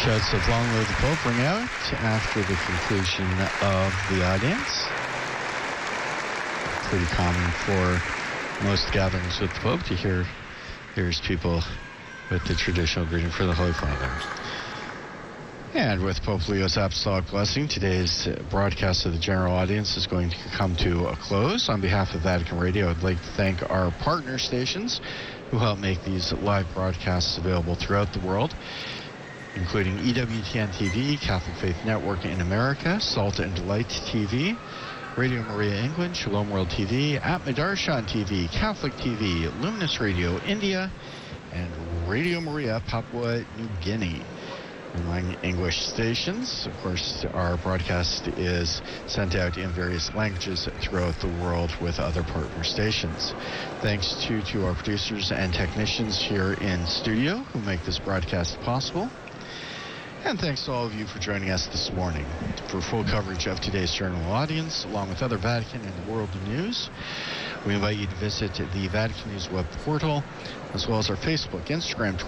Shouts of Long Live the Pope ring out after the conclusion of the audience. Pretty common for most gatherings with the Pope to hear his people with the traditional greeting for the Holy Father. And with Pope Leo's apostolic blessing, today's broadcast of the general audience is going to come to a close. On behalf of Vatican Radio, I'd like to thank our partner stations who help make these live broadcasts available throughout the world, including EWTN TV, Catholic Faith Network in America, Salt and Light TV, Radio Maria England, Shalom World TV, Atmadarshan TV, Catholic TV, Luminous Radio India, and Radio Maria Papua New Guinea. Among English stations, of course, our broadcast is sent out in various languages throughout the world with other partner stations. Thanks to our producers and technicians here in studio who make this broadcast possible. And thanks to all of you for joining us this morning. For full coverage of today's general audience, along with other Vatican and world news, we invite you to visit the Vatican News web portal, as well as our Facebook, Instagram,